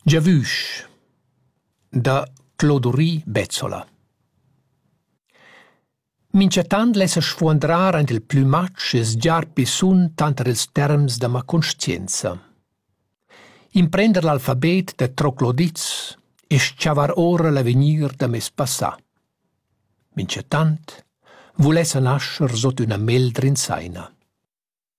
Giavüsch da Cloduri Bezzola. Minchatant lessa sfuandrar ant il plümatsch es giarpi sun tanter ils terms da ma conscienza. Imprender l'alfabet de troclodits e schavar ora l'avenir da mes passà. Minchatant vulessa nascher sot una meldra in saina.